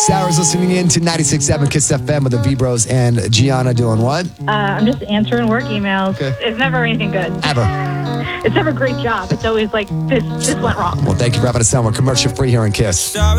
Sarah's listening in to 96.7 Kiss FM with the V-Bros and Gianna doing what? I'm just answering work emails. Okay. It's never anything good. Ever. It's never a great job. It's always like, this went wrong. Well, thank you for having us on. We're commercial free here in Kiss.